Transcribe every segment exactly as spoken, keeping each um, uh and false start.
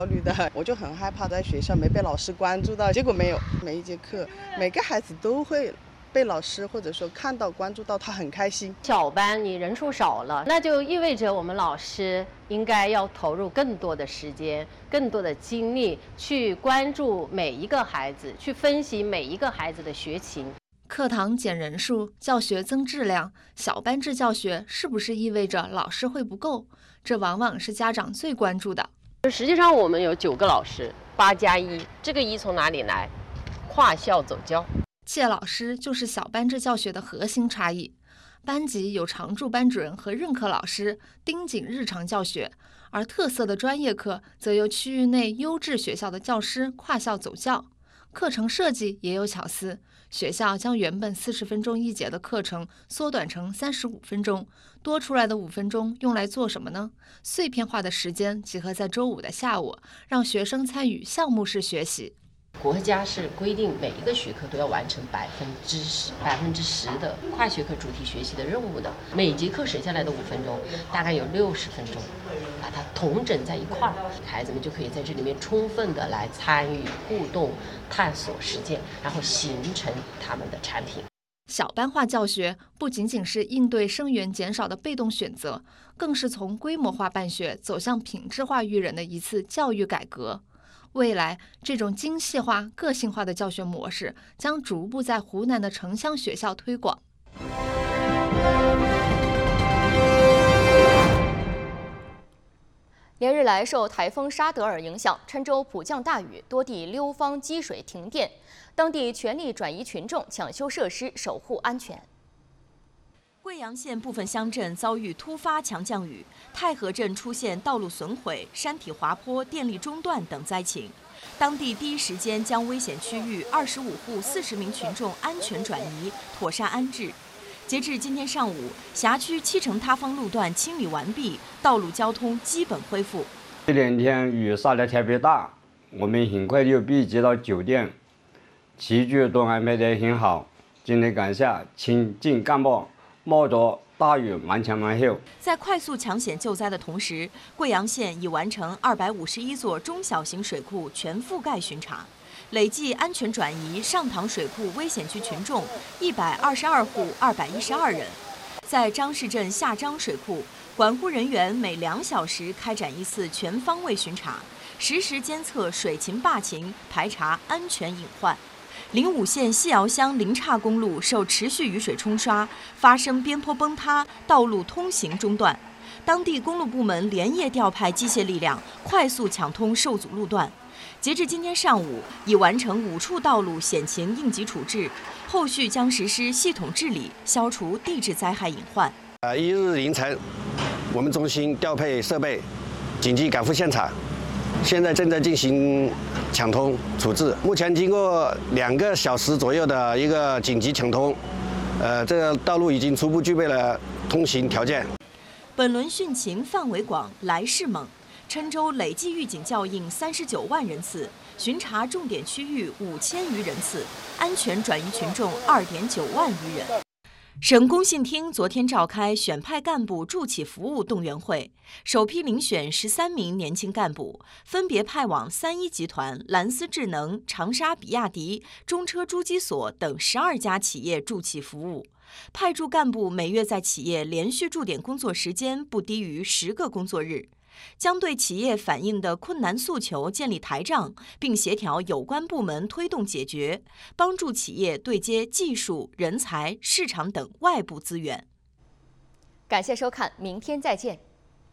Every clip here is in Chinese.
焦虑的，我就很害怕在学校没被老师关注到，结果没有，每一节课每个孩子都会被老师或者说看到关注到，他很开心。 小班你人数少了，那就意味着我们老师应该要投入更多的时间、更多的精力去关注每一个孩子，去分析每一个孩子的学情。 课堂减人数，教学增质量，小班制教学是不是意味着老师会不够？这往往是家长最关注的。 实际上我们有九个老师，八加一，这个一从哪里来？跨校走教。 谢老师就是小班制教学的核心差异。班级有常驻班主任和任课老师盯紧日常教学，而特色的专业课则由区域内优质学校的教师跨校走教。课程设计也有巧思，学校将原本四十分钟一节的课程缩短成三十五分钟，多出来的五分钟用来做什么呢？碎片化的时间集合在周五的下午，让学生参与项目式学习。 国家是规定每一个学科都要完成百分之十、百分之十的跨学科主题学习的任务的。每节课省下来的五分钟，大概有六十分钟，把它统整在一块儿，孩子们就可以在这里面充分的来参与、互动、探索、实践，然后形成他们的产品。 小班化教学不仅仅是应对生源减少的被动选择，更是从规模化办学走向品质化育人的一次教育改革。未来，这种精细化、个性化的教学模式将逐步在湖南的城乡学校推广。 连日来，受台风沙德尔影响，郴州普降大雨，多地溜方积水停电，当地全力转移群众，抢修设施，守护安全。 贵阳县部分乡镇遭遇突发强降雨，太和镇出现道路损毁、山体滑坡、电力中断等灾情。当地第一时间将危险区域二十五户四十名群众安全转移，妥善安置。截至今天上午，辖区七成塌方路段清理完毕，道路交通基本恢复。 这两天雨下得特别大，我们很快就避接到酒店，器具都安排得很好。今天感谢亲近干部冒着大雨顽强顽后， 在快速抢险救灾的同时，贵阳县已完成二百五十一座中小型水库全覆盖巡查，累计安全转移上塘水库危险区群众一百二十二户二百一十二人。在张市镇下张水库，管护人员每两小时开展一次全方位巡查，实时监测水情坝情，排查安全隐患。灵武县西窑乡林岔公路受持续雨水冲刷，发生边坡崩塌，道路通行中断。当地公路部门连夜调派机械力量，快速抢通受阻路段。截至今天上午，已完成五处道路险情应急处置，后续将实施系统治理，消除地质灾害隐患。 呃，一日凌晨，我们中心调配设备，紧急赶赴现场。现在正在进行抢通处置，目前经过两个小时左右的一个紧急抢通，呃，这个道路已经初步具备了通行条件。 本轮汛情范围广，来势猛，郴州累计预警校应三十九万人次，巡查重点区域五千余人次，安全转移群众二点九万余人。省工信厅昨天召开选派干部助企服务动员会，首批遴选十三名年轻干部，分别派往三一集团、蓝思智能、长沙比亚迪、中车诸基所等十二家企业助企服务。派驻干部每月在企业连续驻点工作时间不低于十个工作日，将对企业反映的困难诉求建立台账，并协调有关部门推动解决，帮助企业对接技术、人才、市场等外部资源。 感谢收看，明天再见。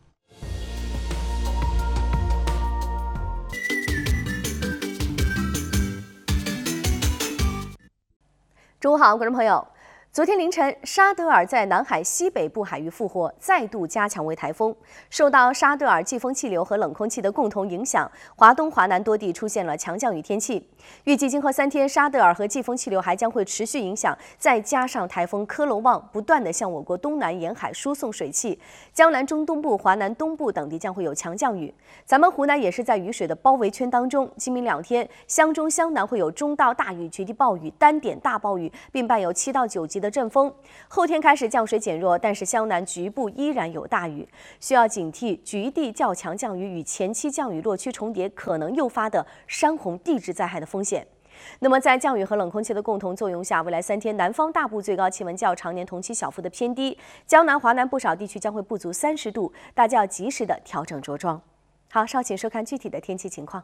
中午好，观众朋友。昨天凌晨，沙德尔在南海西北部海域复活，再度加强为台风。受到沙德尔季风气流和冷空气的共同影响，华东、华南多地出现了强降雨天气。预计今后三天，沙德尔和季风气流还将会持续影响，再加上台风科罗旺不断地向我国东南沿海输送水汽，江南中东部、华南东部等地将会有强降雨。咱们湖南也是在雨水的包围圈当中，今明两天，湘中、湘南会有中到大雨、局地暴雨、单点大暴雨，并伴有七到九级的的阵风。后天开始降水减弱，但是湘南局部依然有大雨，需要警惕局地较强降雨与前期降雨落区重叠可能诱发的山洪地质灾害的风险。那么，在降雨和冷空气的共同作用下，未来三天南方大部最高气温较常年同期小幅的偏低，江南、华南不少地区将会不足三十度，大家要及时的调整着装。好，稍请收看具体的天气情况。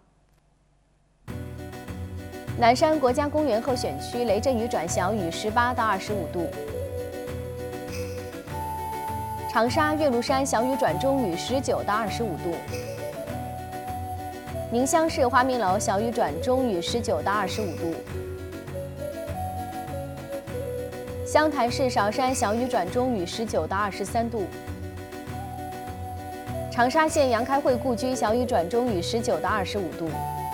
南山国家公园候选区雷阵雨转小雨，十八到二十五度。长沙岳麓山小雨转中雨，十九到二十五度。宁乡市花明楼小雨转中雨，十九到二十五度。湘潭市韶山小雨转中雨，十九到二十三度。长沙县杨开会故居小雨转中雨，十九到二十五度。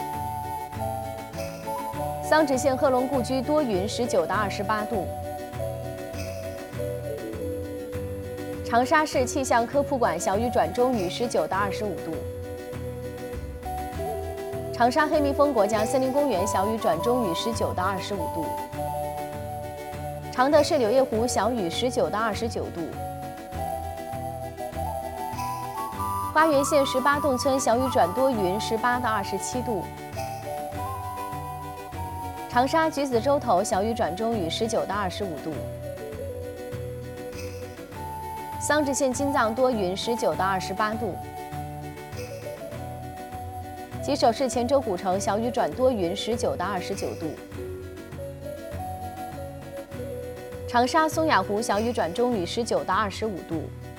桑植县贺龙故居多云，十九到二十八度。长沙市气象科普馆小雨转中雨，十九到二十五度。长沙黑蜜蜂国家森林公园小雨转中雨，十九到二十五度。常德市柳叶湖小雨，十九到二十九度。花园县十八洞村小雨转多云，十八到二十七度。长沙橘子洲头小雨转中雨，十九到二十五度。桑植县金藏多云，十九到二十八度。吉首市黔州古城小雨转多云，十九到二十九度。长沙松雅湖小雨转中雨，十九到二十五度。